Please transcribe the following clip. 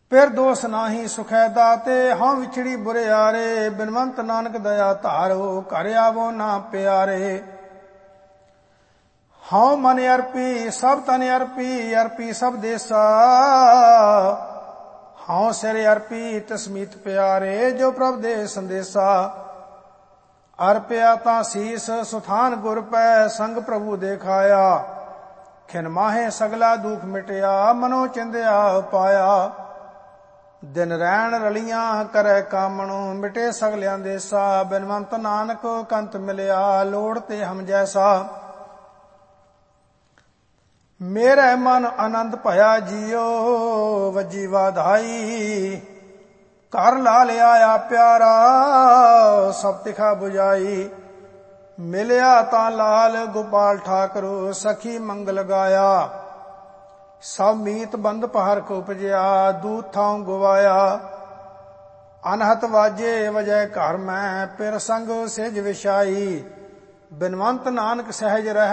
फिर दोष नाही सुखै दाते, हाँ विछड़ी बुरियारे। बिनवंत नानक दया धारो, घर आवो ना प्यारे। हाँ मन अर्पी सब तन अर्पी, अर्पी सब देसा। हाँ सिर अर्पी तस्मीत प्यारे, जो प्रभ दे संदेसा। अर्पया ता शीस सुथान गुर पै, संग प्रभु देखाया। खिन माहे सगला दुख मिटया, मनो चिंदया पाया। दिन रैन रलियां करे कामणो, मिटे सगलियां देसा। बिनवंत नानक कंत मिलया, लोड़ ते हम जैसा। मेरे मन आनंद भया जियो, वजी वाधाई। घर ला लिया प्यारा, सब तिखा बुझाई। मिलया ता लाल गोपाल ठाकरो, सखी मंगल गाया। सब मीत बंद पहरख उपजया, दूत थां गवाया। अनहत वाजे वजय घर मैं, पिर संग सिज विछाई। बिनवंत नानक सहज रह